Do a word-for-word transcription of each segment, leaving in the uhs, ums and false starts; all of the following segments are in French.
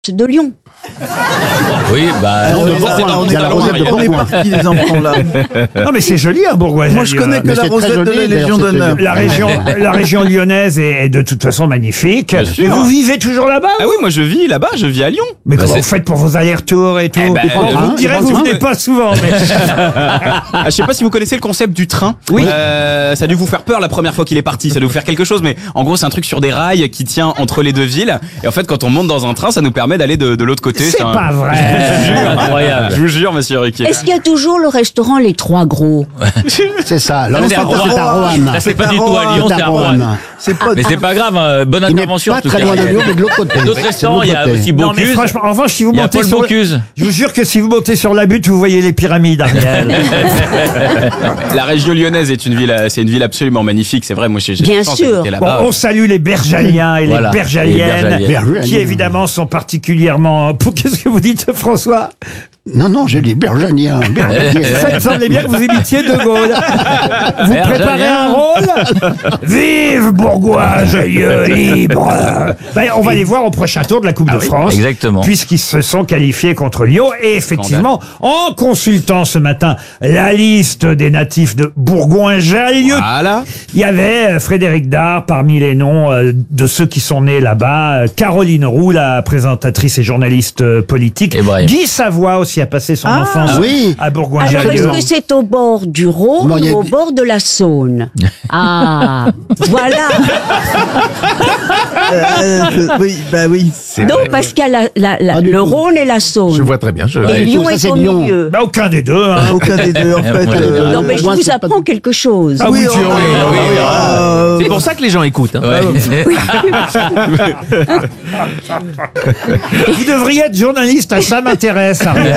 de Lyon. Oui, bah non, Euh, mais ça, c'est dans- on est dans la la rosette de Bourgogne. On est parti les enfants là. Non mais c'est joli un Bourgoin. Moi je connais que Mais la c'est très rosette de joli, la d'ailleurs, Légion c'était- d'honneur. La région, la région lyonnaise est, est de toute façon magnifique. Bien sûr. Et vous vivez toujours là-bas Ah oui, moi je vis là-bas, je vis à Lyon. Mais Bah, comment c'est- vous faites pour vos allers-retours et tout Eh ben, Bon, euh, vous me hein, direz que je vous pense venez que- pas souvent. Mais... Ah, je sais pas si vous connaissez le concept du train. Oui. Euh, ça a dû vous faire peur la première fois qu'il est parti. Ça a dû vous faire quelque chose, mais en gros c'est un truc sur des rails qui tient entre les deux villes. Et en fait, quand on monte dans un train, ça nous permet d'aller de, de l'autre côté. C'est un- pas vrai. Je vous jure. Incroyable. Je vous jure, monsieur Riquet. Est-ce qu'il y a toujours le restaurant Les Trois Gros? C'est ça. Là, Non, c'est c'est à à Roanne. Roanne. Là, c'est pas du tout à Lyon, C'est c'est à à Roanne. Roanne. C'est pas. Mais c'est pas grave, hein, bonne Il n'est intervention. en pas tout très cas. loin de Lyon, mais de l'autre côté. D'autres C'est de restaurants, l'autre il y a côté. aussi Non mais Bocuse. franchement, en revanche, si vous Il y a montez Paul sur, Bocuse. je vous jure que si vous montez sur la butte, vous voyez les pyramides, Ariel. La région lyonnaise est une ville, c'est une ville absolument magnifique. C'est vrai, moi j'ai j'ai Bien la chance sûr. d'habiter Bon, là-bas. on salue les Bergaliens et Voilà, les Bergaliennes, les Bergaliennes. qui évidemment sont particulièrement. Pour- Qu'est-ce que vous dites, François? Non, non, j'ai dit Bergenien. Ça me semblait bien que vous imitiez De Gaulle. Vous Bergaliens. préparez un rôle? Vive Bourgoin, joyeux, libre. Ben, on va les voir au prochain tour de la Coupe de France. Exactement. Puisqu'ils se sont qualifiés contre Lyon. Et effectivement, en consultant ce matin la liste des natifs de Bourgoin-Jallieu, Voilà. il y avait euh, Frédéric Dard parmi les noms euh, de ceux qui sont nés là-bas. euh, Caroline Roux, la présentatrice et journaliste euh, politique. Et bref. Guy Savoie aussi a passé son enfance oui. à Alors, Bourgoin-Jallieu. est-ce que c'est au bord du Rhône Non, il y a ou au des- bord de la Saône? Ah, voilà. Euh, oui, bah oui. Non, parce qu'il y a la, la, la- Ah, du le tout. Rhône et la Saône. Je vois très bien. Je... Et Ouais, Lyon ça, est c'est au Lyon. milieu. Bah, aucun des deux. Hein. Aucun des deux en fait. euh, Non, mais je moi, vous c'est pas- apprends quelque chose. Ah oui, oui, tiens, oh, oui, oui, oui, euh, C'est pour ça que les gens écoutent. hein. Ouais. Vous devriez être journaliste, à ça m'intéresse, Ariel.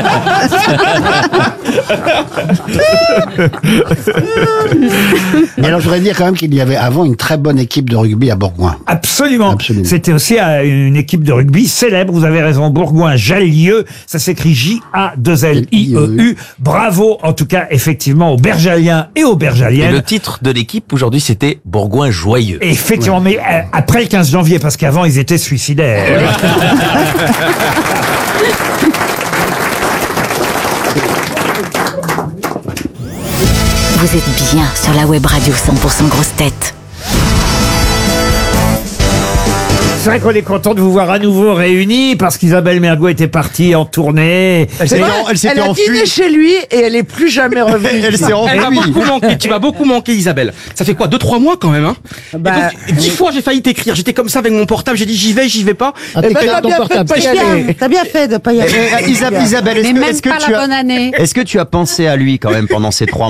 Mais alors, je voudrais dire quand même qu'il y avait avant une très bonne équipe de rugby à Bourgoin. Absolument. Absolument. C'était aussi euh, une équipe de rugby célèbre, vous avez raison, Bourgoin-Jallieu. Ça s'écrit J A deux L I E U. Bravo, en tout cas, effectivement, aux Bergaliens et aux Et Bergaliennes. le titre de l'équipe aujourd'hui, c'était Bourgoin joyeux. Et effectivement, mais euh, après le quinze janvier, parce qu'avant, ils étaient suicidaires. Vous êtes bien sur la web radio cent pour cent grosse tête. C'est vrai qu'on est content de vous voir à nouveau réunis, parce qu'Isabelle Mergo était partie en tournée. Elle s'était elle s'était a dîné chez lui et elle est plus jamais revenue. Elle s'est Elle va beaucoup manquer, tu vas beaucoup manquer Isabelle. Ça fait quoi, deux trois mois quand même hein. Bah, Et donc, dix fois j'ai failli t'écrire, j'étais comme ça avec mon portable, j'ai dit j'y vais, j'y vais pas. Ah, Eh t'es ben, quel t'as ton bien fait de portable pas y aller. T'as bien fait de pas y aller. Isabelle, est-ce Mais que, même est-ce que pas tu la as, bonne année. est-ce que tu as pensé à lui quand même pendant ces trois mois?